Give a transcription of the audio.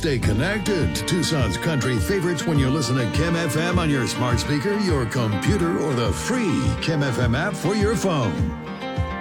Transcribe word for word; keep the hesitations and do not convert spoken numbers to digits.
Stay connected to Tucson's country favorites when you listen to Kim F M on your smart speaker, your computer, or the free Kim F M app for your phone.